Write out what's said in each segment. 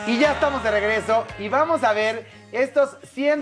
Y ya estamos de regreso y vamos a ver estos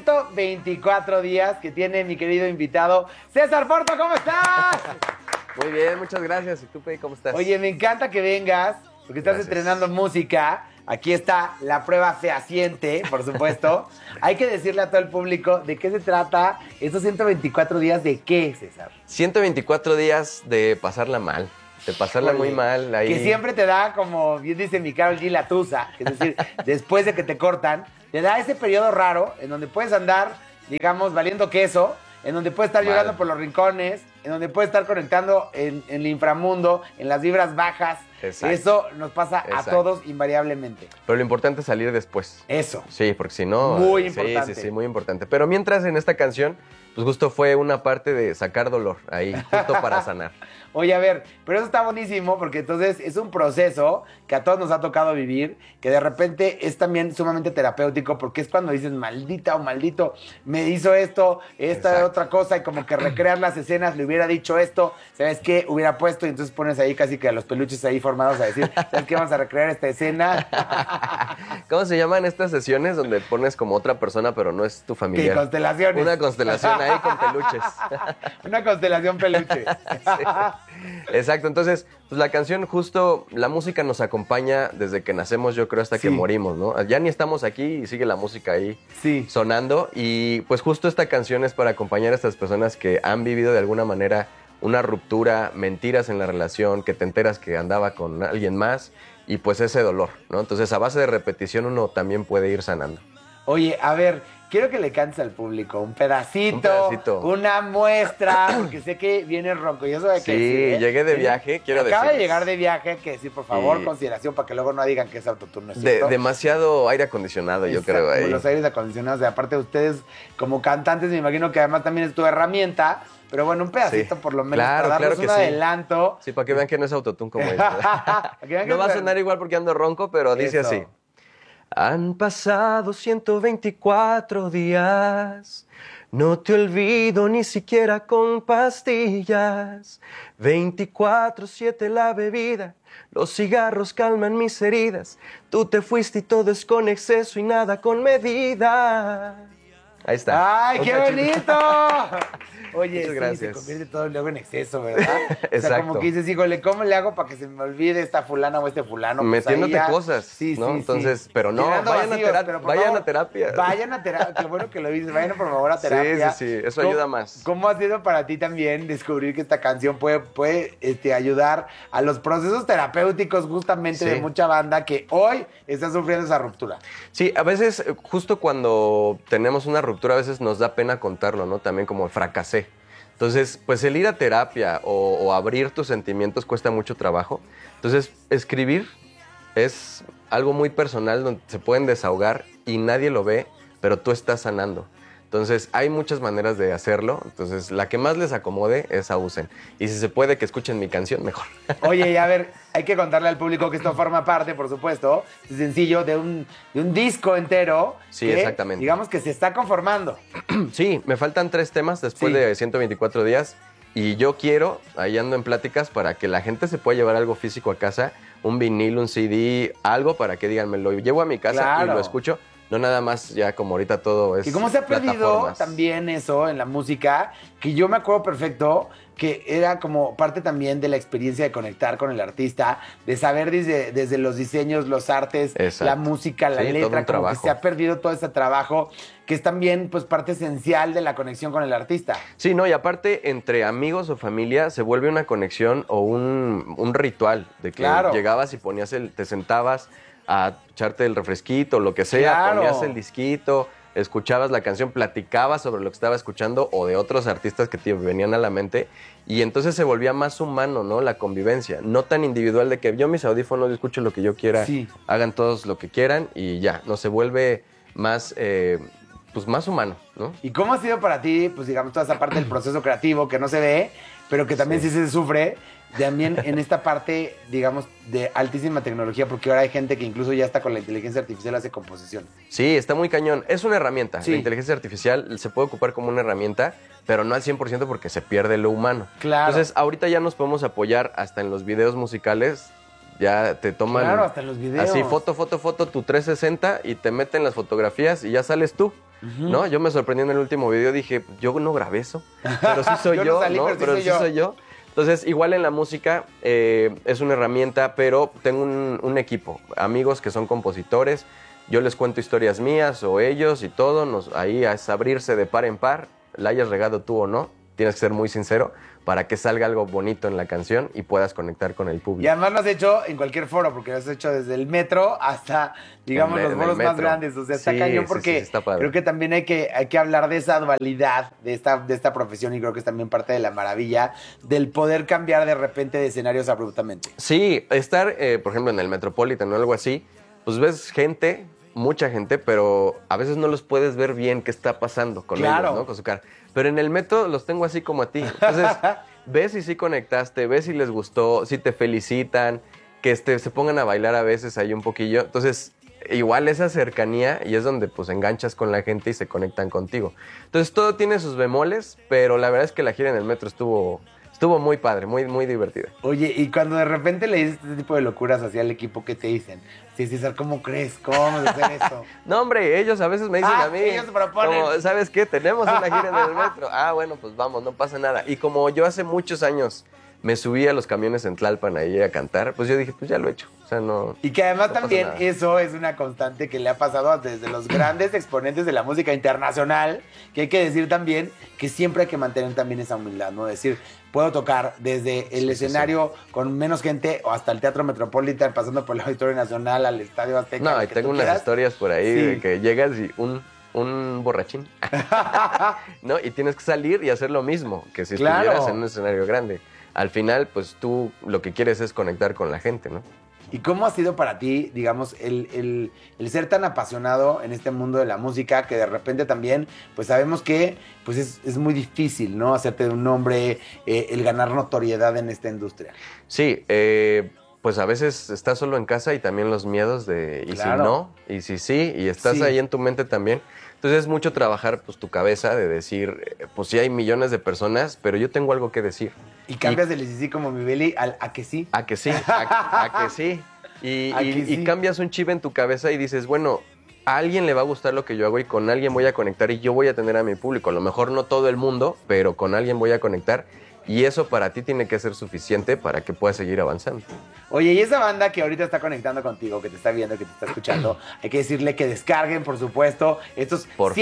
124 días que tiene mi querido invitado César Porto. ¿Cómo estás? Muy bien, muchas gracias. ¿Y tú, Pei, cómo estás? Oye, me encanta que vengas porque estás estrenando música. Aquí está la prueba fehaciente, por supuesto. Hay que decirle a todo el público de qué se trata estos 124 días. ¿De qué, César? 124 días de pasarla mal. De pasarla muy mal. Ahí. Que siempre te da, como bien dice mi Karol G, la tusa. Es decir, después de que te cortan, te da ese periodo raro en donde puedes andar, digamos, valiendo queso, en donde puedes estar llorando por los rincones, en donde puedes estar conectando en el inframundo, en las vibras bajas. Exacto. Eso nos pasa a todos invariablemente. Pero lo importante es salir después. Eso. Sí, porque si no... Muy importante. Sí, muy importante. Pero mientras en esta canción, pues justo fue una parte de sacar dolor ahí, justo para sanar. Oye, a ver, pero eso está buenísimo porque entonces es un proceso que a todos nos ha tocado vivir, que de repente es también sumamente terapéutico porque es cuando dices, maldita o maldito, me hizo esto, esta otra cosa, y como que recrear las escenas, le hubiera dicho esto, ¿sabes qué? Hubiera puesto, y entonces pones ahí casi que a los peluches ahí formados a decir, ¿sabes qué? Vamos a recrear esta escena. ¿Cómo se llaman estas sesiones donde pones como otra persona pero no es tu familiar? ¿Qué constelaciones? Una constelación ahí con peluches. Una constelación peluche. Sí. Exacto, entonces, pues la canción justo, la música nos acompaña desde que nacemos, yo creo, hasta que morimos, ¿no? Ya ni estamos aquí y sigue la música ahí sonando, y pues justo esta canción es para acompañar a estas personas que han vivido de alguna manera una ruptura, mentiras en la relación, que te enteras que andaba con alguien más, y pues ese dolor, ¿no? Entonces, a base de repetición uno también puede ir sanando. Oye, a ver, quiero que le cantes al público un pedacito, una muestra, porque sé que viene ronco. Y eso hay que decir, Sí, llegué de viaje, quiero decir. Acaba de llegar de viaje, hay que decir, por favor, consideración, para que luego no digan que es autoturno, ¿es cierto? Demasiado aire acondicionado, yo creo, ahí. Los aires acondicionados, y aparte de ustedes, como cantantes, me imagino que además también es tu herramienta. Pero bueno, un pedacito por lo menos, para darnos un adelanto. Sí, para que vean que no es autotune como es. No va a sonar igual porque ando ronco, pero dice así. Han pasado 124 días, no te olvido ni siquiera con pastillas. 24/7 la bebida, los cigarros calman mis heridas. Tú te fuiste y todo es con exceso y nada con medida. Ahí está. ¡Ay, qué bonito! Oye, muchas gracias. Se convierte todo luego en exceso, ¿verdad? Exacto. O sea, como que dices, híjole, ¿cómo le hago para que se me olvide esta fulana o este fulano? Pues metiéndote cosas, ¿no? Entonces, pero no, vayan a terapia. Vayan a terapia, qué bueno que lo dices, vayan por favor a terapia. Sí, eso ayuda más. ¿Cómo ha sido para ti también descubrir que esta canción puede ayudar a los procesos terapéuticos justamente de mucha banda que hoy está sufriendo esa ruptura? Sí, a veces, justo cuando tenemos una ruptura, a veces nos da pena contarlo, ¿no? También como fracasé. Entonces, pues el ir a terapia o abrir tus sentimientos cuesta mucho trabajo. Entonces, escribir es algo muy personal donde se pueden desahogar y nadie lo ve, pero tú estás sanando. Entonces, hay muchas maneras de hacerlo. Entonces, la que más les acomode, esa usen. Y si se puede que escuchen mi canción, mejor. Oye, y a ver, hay que contarle al público que esto forma parte, por supuesto, es sencillo, de un disco entero. Sí, que, exactamente. Digamos que se está conformando. Sí, me faltan 3 temas después de 124 días. Y yo quiero, ahí ando en pláticas, para que la gente se pueda llevar algo físico a casa, un vinil, un CD, algo para que digan, me lo llevo a mi casa y lo escucho. No nada más ya como ahorita todo es. Y cómo se ha perdido también eso en la música, que yo me acuerdo perfecto que era como parte también de la experiencia de conectar con el artista, de saber desde los diseños, los artes, la música, la letra, como que se ha perdido todo ese trabajo, que es también pues parte esencial de la conexión con el artista. Sí, no, y aparte entre amigos o familia se vuelve una conexión o un ritual, de que llegabas y te sentabas a echarte el refresquito, lo que sea, ponías el disquito, escuchabas la canción, platicabas sobre lo que estaba escuchando o de otros artistas que te venían a la mente, y entonces se volvía más humano, ¿no? La convivencia, no tan individual de que yo mis audífonos, yo escucho lo que yo quiera, hagan todos lo que quieran y ya, no se vuelve más, pues más humano, ¿no? ¿Y cómo ha sido para ti, pues digamos, toda esa parte del proceso creativo que no se ve, pero que también sí se sufre? También en esta parte, digamos, de altísima tecnología, porque ahora hay gente que incluso ya está con la inteligencia artificial hace composición. Sí, está muy cañón. Es una herramienta. La inteligencia artificial se puede ocupar como una herramienta, pero no al 100% porque se pierde lo humano. Claro. Entonces, ahorita ya nos podemos apoyar hasta en los videos musicales Ya te toman... Claro, hasta los videos. Así, foto, tu 360 y te meten las fotografías y ya sales tú. ¿No? Yo me sorprendí en el último video, dije, yo no grabé eso, pero sí soy yo, salí, ¿no? Pero sí soy yo. Entonces, igual en la música es una herramienta, pero tengo un equipo, amigos que son compositores, yo les cuento historias mías o ellos y todo, ahí es abrirse de par en par, la hayas regado tú o no, tienes que ser muy sincero para que salga algo bonito en la canción y puedas conectar con el público. Y además lo has hecho en cualquier foro, porque lo has hecho desde el metro hasta, digamos, los foros más grandes. O sea, está cañón porque está padre. Creo que también hay que hablar de esa dualidad de esta profesión y creo que es también parte de la maravilla del poder cambiar de repente de escenarios abruptamente. Sí, estar, por ejemplo, en el Metropolitan o algo así, pues ves gente, mucha gente, pero a veces no los puedes ver bien qué está pasando con ellos, ¿no? Con su cara. Pero en el metro los tengo así como a ti. Entonces, ves si sí conectaste, ves si les gustó, si te felicitan, que se pongan a bailar a veces ahí un poquillo. Entonces, igual esa cercanía y es donde pues enganchas con la gente y se conectan contigo. Entonces, todo tiene sus bemoles, pero la verdad es que la gira en el metro estuvo muy padre, muy, muy divertida. Oye, y cuando de repente le dices este tipo de locuras hacia el equipo, ¿qué te dicen? Sí, César, ¿cómo crees? ¿Cómo vamos a hacer eso? No, hombre, ellos a veces me dicen a mí. Ellos proponen. Como, ¿sabes qué? Tenemos una gira en el metro. Bueno, pues vamos, no pasa nada. Y como yo hace muchos años me subí a los camiones en Tlalpan ahí a cantar, pues yo dije, pues ya lo he hecho. O sea, no. Y que además también eso es una constante que le ha pasado desde los grandes exponentes de la música internacional, que hay que decir también que siempre hay que mantener también esa humildad, ¿no? Decir, puedo tocar desde el escenario con menos gente o hasta el Teatro Metropolitan, pasando por el Auditorio Nacional, al Estadio Azteca. No, y tengo unas historias por ahí de que llegas y un borrachín, ¿no? Y tienes que salir y hacer lo mismo que si estuvieras en un escenario grande. Al final, pues tú lo que quieres es conectar con la gente, ¿no? ¿Y cómo ha sido para ti, digamos, el ser tan apasionado en este mundo de la música que de repente también, pues sabemos que pues es muy difícil, ¿no? Hacerte de un nombre, el ganar notoriedad en esta industria. Sí, pues a veces estás solo en casa y también los miedos de ¿y si no? ¿Y si sí? Y estás ahí en tu mente también. Entonces es mucho trabajar pues tu cabeza de decir, pues sí hay millones de personas, pero yo tengo algo que decir. Y cambias del sí como mi Beli al a que sí. A que sí, a que sí. Y cambias un chip en tu cabeza y dices, bueno, a alguien le va a gustar lo que yo hago y con alguien voy a conectar y yo voy a tener a mi público. A lo mejor no todo el mundo, pero con alguien voy a conectar. Y eso para ti tiene que ser suficiente para que puedas seguir avanzando. Oye, y esa banda que ahorita está conectando contigo, que te está viendo, que te está escuchando, hay que decirle que descarguen, por supuesto, estos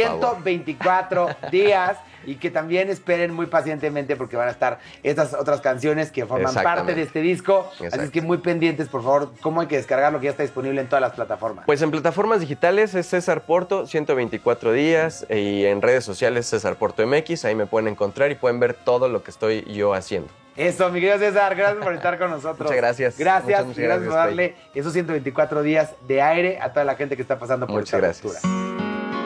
124 días y que también esperen muy pacientemente porque van a estar estas otras canciones que forman parte de este disco. Así es que muy pendientes, por favor, cómo hay que descargarlo, que ya está disponible en todas las plataformas. Pues en plataformas digitales es César Porto, 124 días, y en redes sociales César Porto MX, ahí me pueden encontrar y pueden ver todo lo que estoy yo haciendo. Eso, mi querido César, gracias por estar con nosotros. Muchas gracias. Gracias por darle esos 124 días de aire a toda la gente que está pasando por esta ruptura.